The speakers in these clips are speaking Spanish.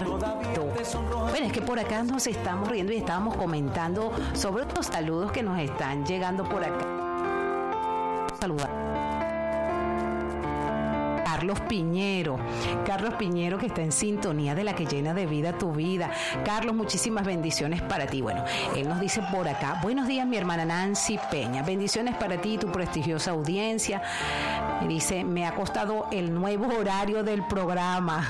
Carlito. Bueno, es que por acá nos estamos riendo y estábamos comentando sobre los saludos que nos están llegando por acá. Saludar. Carlos Piñero, que está en sintonía de la que llena de vida tu vida. Carlos, muchísimas bendiciones para ti. Bueno, él nos dice por acá: buenos días, mi hermana Nancy Peña, bendiciones para ti y tu prestigiosa audiencia. Me dice: me ha costado el nuevo horario del programa.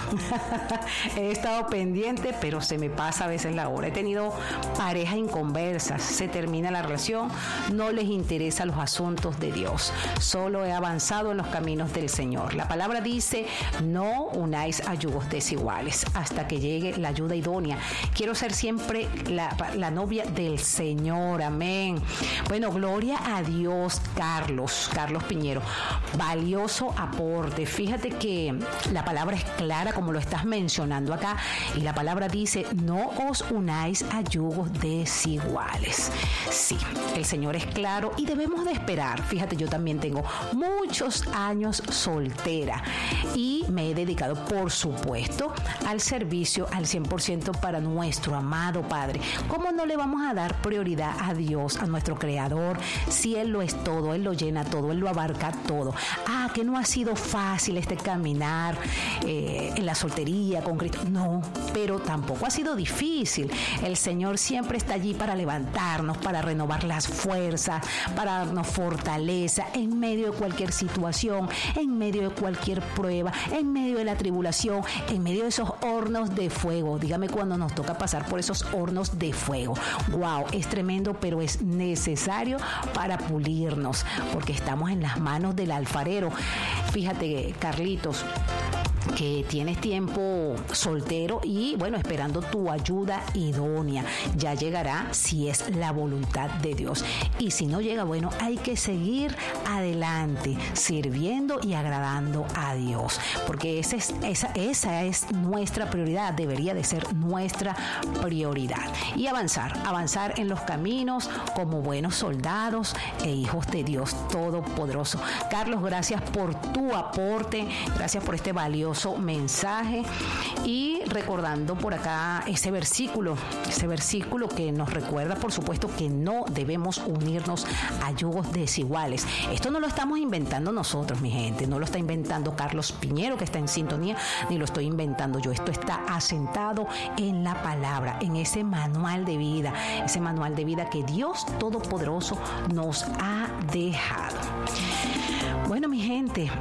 He estado pendiente, pero se me pasa a veces la hora. He tenido parejas inconversas, se termina la relación, no les interesan los asuntos de Dios. Solo he avanzado en los caminos del Señor. La palabra dice: no unáis a yugos desiguales hasta que llegue la ayuda idónea. Quiero ser siempre la novia del Señor. Amén. Bueno, gloria a Dios, Carlos Piñero. Valioso aporte. Fíjate que la palabra es clara, como lo estás mencionando acá, y la palabra dice: no os unáis a yugos desiguales. Sí, el Señor es claro y debemos de esperar. Fíjate, yo también tengo muchos años soltera y me he dedicado, por supuesto, al servicio al 100% para nuestro amado Padre. ¿Cómo no le vamos a dar prioridad a Dios, a nuestro Creador, si Él lo es todo, Él lo llena todo, Él lo abarca todo? Que no ha sido fácil este caminar en la soltería con Cristo. No, pero tampoco ha sido difícil. El Señor siempre está allí para levantarnos, para renovar las fuerzas, para darnos fortaleza en medio de cualquier situación, en medio de cualquier prueba, en medio de la tribulación, en medio de esos hornos de fuego. Dígame cuando nos toca pasar por esos hornos de fuego. Wow, es tremendo, pero es necesario para pulirnos, porque estamos en las manos del alfarero. Fíjate, Carlitos, que tienes tiempo soltero y bueno, esperando tu ayuda idónea. Ya llegará si es la voluntad de Dios. Y si no llega, bueno, hay que seguir adelante, sirviendo y agradando a Dios. Porque esa es nuestra prioridad, debería de ser nuestra prioridad. Y avanzar en los caminos como buenos soldados e hijos de Dios Todopoderoso. Carlos, gracias por tu aporte, gracias por este valioso mensaje, y recordando por acá ese versículo que nos recuerda, por supuesto, que no debemos unirnos a yugos desiguales. Esto no lo estamos inventando nosotros, mi gente, no lo está inventando Carlos Piñero, que está en sintonía, ni lo estoy inventando yo. Esto está asentado en la palabra, en ese manual de vida que Dios Todopoderoso nos ha dejado. Bueno, mi gente,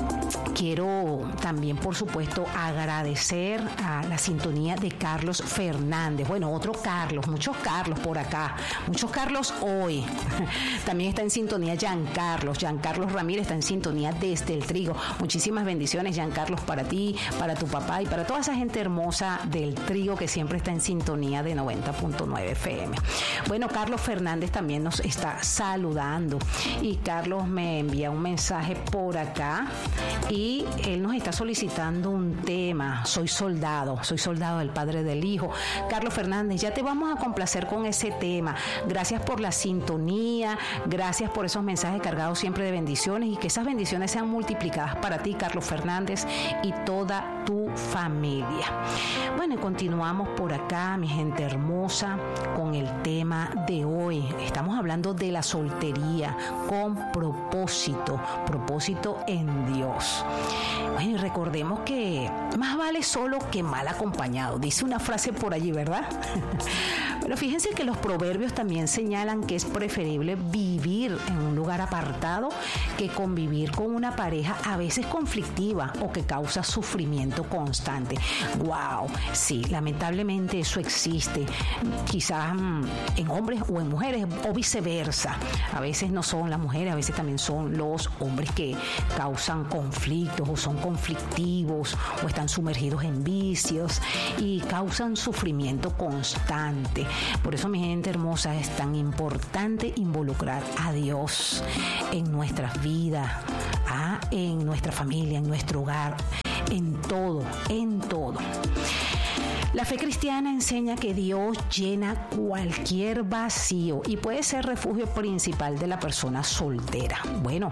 quiero también, por supuesto, agradecer a la sintonía de Carlos Fernández. Bueno, otro Carlos, muchos Carlos por acá, muchos Carlos hoy. También está en sintonía Giancarlos Ramírez está en sintonía desde el Trigo. Muchísimas bendiciones, Giancarlos, para ti, para tu papá y para toda esa gente hermosa del Trigo que siempre está en sintonía de 90.9 FM. Bueno, Carlos Fernández también nos está saludando, y Carlos me envía un mensaje por acá y él nos está solicitando un tema: soy soldado del Padre del Hijo. Carlos Fernández, ya te vamos a complacer con ese tema. Gracias por la sintonía, gracias por esos mensajes cargados siempre de bendiciones, y que esas bendiciones sean multiplicadas para ti, Carlos Fernández, y toda tu familia. Bueno, y continuamos por acá, mi gente hermosa, con el tema de hoy. Estamos hablando de la soltería con propósito en Dios. Bueno, y recordemos que más vale solo que mal acompañado. Dice una frase por allí, ¿verdad? Pero fíjense que los proverbios también señalan que es preferible vivir en un lugar apartado que convivir con una pareja a veces conflictiva o que causa sufrimiento constante. ¡Wow! Sí, lamentablemente eso existe. Quizás en hombres o en mujeres, o viceversa. A veces no son las mujeres, a veces también son los hombres que causan conflictos o son conflictivos o están sumergidos en vicios y causan sufrimiento constante. Por eso, mi gente hermosa, es tan importante involucrar a Dios en nuestras vidas, en nuestra familia, en nuestro hogar, en todo. La fe cristiana enseña que Dios llena cualquier vacío y puede ser refugio principal de la persona soltera. Bueno,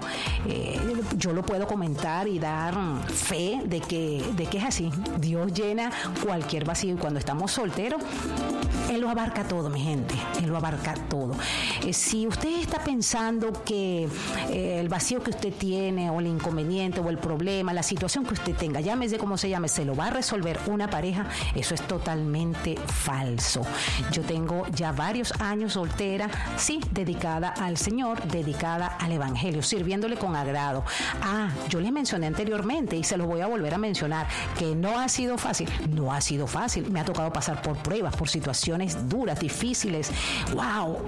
yo lo puedo comentar y dar fe de que es así. Dios llena cualquier vacío y cuando estamos solteros, Él lo abarca todo, mi gente. Él lo abarca todo. Si usted está pensando que el vacío que usted tiene o el inconveniente o el problema, la situación que usted tenga, llámese como se llame, se lo va a resolver una pareja, eso es totalmente falso. Yo tengo ya varios años soltera, sí, dedicada al Señor, dedicada al Evangelio, sirviéndole con agrado. Yo les mencioné anteriormente y se los voy a volver a mencionar, que no ha sido fácil. No ha sido fácil. Me ha tocado pasar por pruebas, por situaciones duras, difíciles. ¡Wow!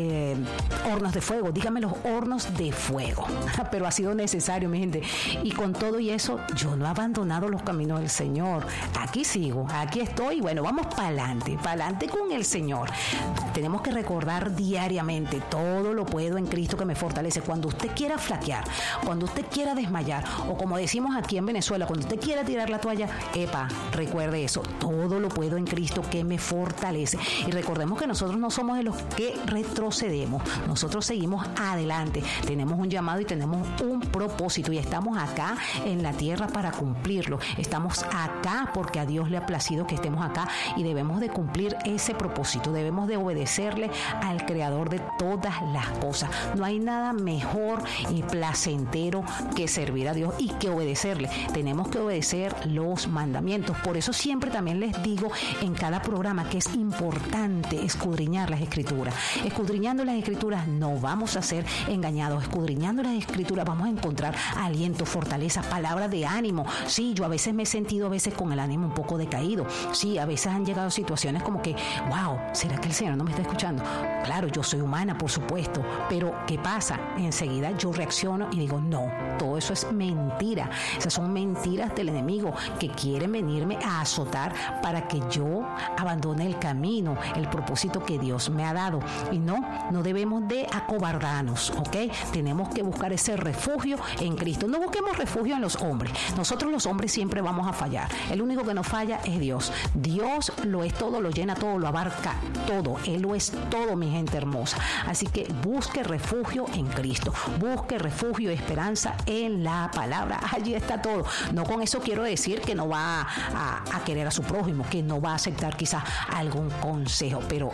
Hornos de fuego, dígame los hornos de fuego. Pero ha sido necesario, mi gente. Y con todo y eso, yo no he abandonado los caminos del Señor. Aquí sigo, aquí estoy. Bueno, vamos para adelante con el Señor. Tenemos que recordar diariamente, todo lo puedo en Cristo que me fortalece. Cuando usted quiera flaquear, cuando usted quiera desmayar, o como decimos aquí en Venezuela, cuando usted quiera tirar la toalla, recuerde eso, todo lo puedo en Cristo que me fortalece. Y recordemos que nosotros no somos de los que retrocedemos, nosotros seguimos adelante, tenemos un llamado y tenemos un propósito y estamos acá en la tierra para cumplirlo. Estamos acá porque a Dios le ha placido que estemos acá y debemos de cumplir ese propósito, debemos de obedecerle al Creador de todas las cosas. No hay nada mejor y placentero que servir a Dios y que obedecerle. Tenemos que obedecer los mandamientos. Por eso siempre también les digo en cada programa que es importante escudriñar las Escrituras. Escudriñando las Escrituras no vamos a ser engañados. Escudriñando las Escrituras vamos a encontrar aliento, fortaleza, palabra de ánimo. Sí, yo a veces me he sentido con el ánimo un poco decaído. Sí, a veces han llegado situaciones como que, wow, ¿será que el Señor no me está escuchando? Claro, yo soy humana, por supuesto, pero ¿qué pasa? Enseguida yo reacciono y digo, no, todo eso es mentira. Esas son mentiras del enemigo que quieren venirme a azotar para que yo abandone el camino, el propósito que Dios me ha dado. Y no debemos de acobardarnos, ¿ok? Tenemos que buscar ese refugio en Cristo. No busquemos refugio en los hombres. Nosotros los hombres siempre vamos a fallar. El único que nos falla es Dios. Dios lo es todo, lo llena todo, lo abarca todo. Él lo es todo, mi gente hermosa. Así que busque refugio en Cristo. Busque refugio y esperanza en la palabra. Allí está todo. No con eso quiero decir que no va a querer a su prójimo, que no va a aceptar quizás algún consejo, pero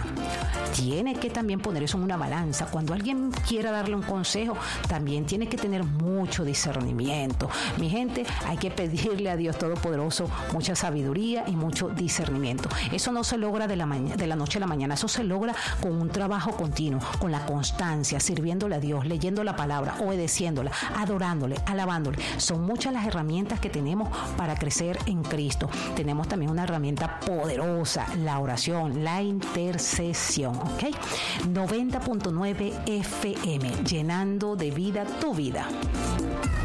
tiene que también poner eso en una balanza. Cuando alguien quiera darle un consejo, también tiene que tener mucho discernimiento. Mi gente, hay que pedirle a Dios Todopoderoso mucha sabiduría y mucho discernimiento. Eso no se logra de la noche a la mañana, eso se logra con un trabajo continuo, con la constancia, sirviéndole a Dios, leyendo la palabra, obedeciéndola, adorándole, alabándole. Son muchas las herramientas que tenemos para crecer en Cristo. Tenemos también una herramienta poderosa, la oración, la intercesión, ¿ok? 90.9 FM, llenando de vida tu vida.